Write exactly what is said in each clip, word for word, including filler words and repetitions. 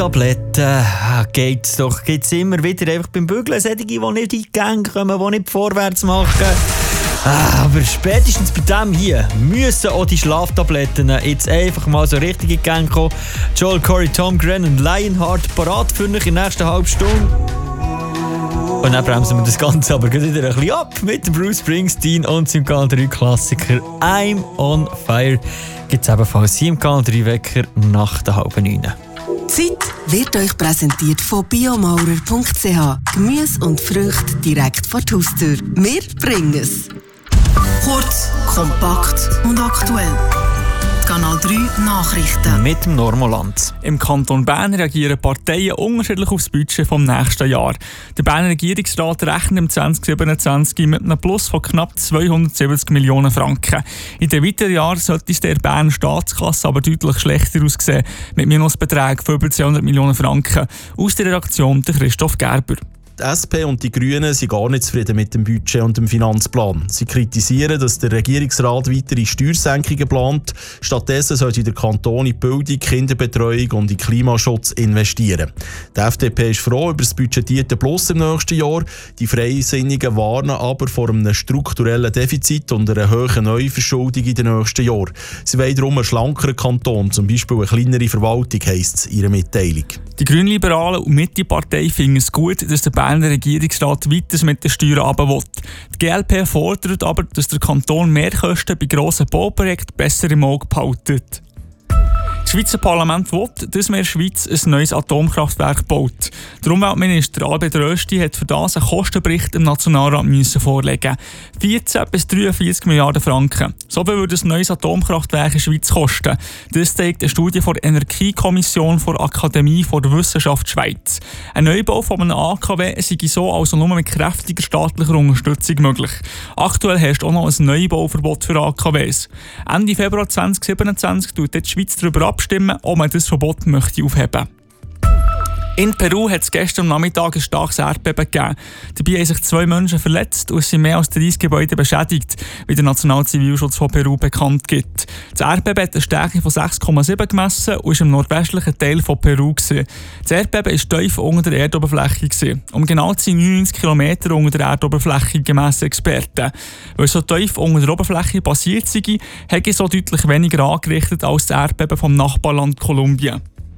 Tabletten geht's doch, gibt's immer wieder einfach beim Bügeln solche, die nicht in die Gänge kommen, die nicht vorwärts machen. Ah, aber spätestens bei dem hier müssen auch die Schlaftabletten jetzt einfach mal so richtig in die Gänge kommen. Joel Corey, Tom Grennan und Lionheart parat für euch in der nächsten halben Stunde. Und dann bremsen wir das Ganze aber wieder ein bisschen ab mit dem Bruce Springsteen und seinem Kanal drei Klassiker I'm on Fire. Gibt es ebenfalls hier im Kanal drei Wecker nach der halben neun. Zeit wird euch präsentiert von biomaurer punkt c h. Gemüse und Früchte direkt vor die Haustür. Wir bringen es. Kurz, kompakt und aktuell. Kanal drei Nachrichten. Mit dem Normoland. Im Kanton Bern reagieren Parteien unterschiedlich auf das Budget vom nächsten Jahr. Der Berner Regierungsrat rechnet im zwanzig siebenundzwanzig mit einem Plus von knapp zweihundertsiebzig Millionen Franken. In den weiteren Jahren sollte es der Berner Staatskasse aber deutlich schlechter aussehen, mit Minusbeträgen von über zweihundert Millionen Franken. Aus der Redaktion der Christoph Gerber. Die S P und die Grünen sind gar nicht zufrieden mit dem Budget und dem Finanzplan. Sie kritisieren, dass der Regierungsrat weitere Steuersenkungen plant. Stattdessen sollte der Kanton in Bildung, Kinderbetreuung und in Klimaschutz investieren. Die F D P ist froh über das budgetierte Plus im nächsten Jahr. Die Freisinnigen warnen aber vor einem strukturellen Defizit und einer hohen Neuverschuldung in den nächsten Jahren. Sie wollen darum einen schlankeren Kanton, zum Beispiel eine kleinere Verwaltung, heisst es in ihrer Mitteilung. Die Grünliberalen und Mitte-Partei finden es gut, dass der Berner Regierungsrat weiter mit den Steuern runter will. Die G L P fordert aber, dass der Kanton Mehrkosten bei grossen Bauprojekten besser im Auge behaltet. Das Schweizer Parlament will, dass man in der Schweiz ein neues Atomkraftwerk baut. Der Umweltminister Albert Rösti hat für das einen Kostenbericht im Nationalrat müssen vorlegen. vierzehn bis dreiundvierzig Milliarden Franken. So viel würde ein neues Atomkraftwerk in der Schweiz kosten. Das zeigt eine Studie von der Energiekommission der Akademie der Wissenschaft Schweiz. Ein Neubau von einem A K W sei so also nur mit kräftiger staatlicher Unterstützung möglich. Aktuell herrscht auch noch ein Neubauverbot für A K Ws. Ende Februar zwanzig siebenundzwanzig tut die Schweiz darüber abstimmen, ob man das Verbot möchte aufheben. In Peru hat es gestern Nachmittag ein starkes Erdbeben gegeben. Dabei haben sich zwei Menschen verletzt und es sind mehr als dreißig Gebäude beschädigt, wie der Nationalzivilschutz von Peru bekannt gibt. Das Erdbeben hat eine Stärke von sechs Komma sieben gemessen und war im nordwestlichen Teil von Peru. Das Erdbeben war tief unter der Erdoberfläche. Um genau zu sein neunundneunzig Kilometer unter der Erdoberfläche gemäss Experten. Weil so tief unter der Oberfläche passiert sei, hat es so deutlich weniger angerichtet als das Erdbeben vom Nachbarland Kolumbien.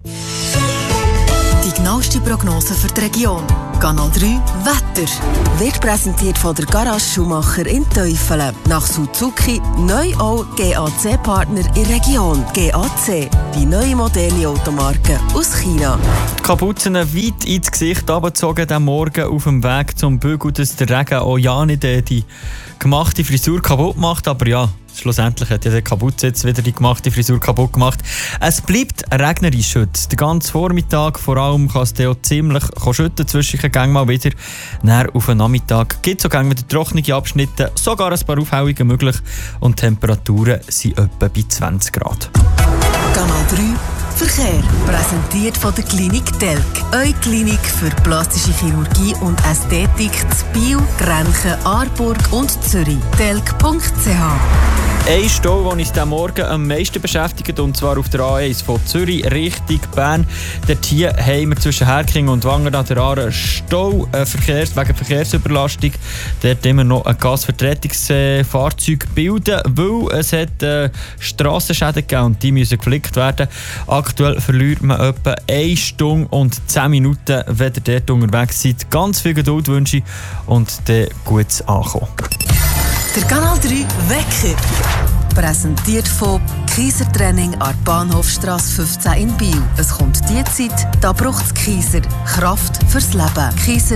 Die genaueste Prognose für die Region. Kanal drei Wetter. Wird präsentiert von der Garage Schumacher in Teufelen. Nach Suzuki neu auch G A C-Partner in der Region. G A C, die neue moderne Automarke aus China. Die Kapuzen weit ins Gesicht abgezogen, am Morgen auf dem Weg zum Bügel, dass der Regen auch ja nicht die gemachte Frisur kaputt macht, aber ja, schlussendlich hat ja der Kapuze jetzt wieder die gemachte Frisur kaputt gemacht. Es bleibt regnerisch heute. Den ganzen Vormittag vor allem kann es auch ziemlich schütten, zwischen den Gängen mal wieder. Dann auf den Nachmittag gibt es sogar wieder trockene Abschnitte, sogar ein paar Aufhellungen möglich und die Temperaturen sind etwa bei zwanzig Grad. Kanal drei Verkehr. Präsentiert von der Klinik Telk. Eure Klinik für plastische Chirurgie und Ästhetik zu Biel, Grenchen, Aarburg und Zürich. telk punkt c h. Ein Stau, der uns diesen Morgen am meisten beschäftigt, und zwar auf der A eins von Zürich Richtung Bern. Dort hier haben wir zwischen Herking und Wangen an der Aare Stau äh, Verkehrs, wegen Verkehrsüberlastung. Dort immer noch ein Gasvertretungsfahrzeug bilden, weil es hat äh, Strassenschäden gegeben und die müssen geflickt werden. Aktuell verliert man etwa eine Stunde und zehn Minuten, wenn ihr dort unterwegs seid. Ganz viel Geduld wünsche ich und dann gutes Ankommen. Der Kanal drei Wecker. Präsentiert von Kieser Training an der Bahnhofstrasse fünfzehn in Biel. Es kommt die Zeit, da braucht es Kieser. Kraft fürs Leben. Kieser